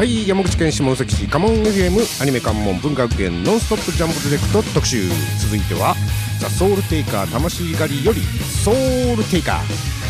はい、山口県下関市カモン FM アニメ関門文化学園ノンストップジャンボディレクト特集。続いてはザ・ソウルテイカー魂狩りよりソウルテイカー。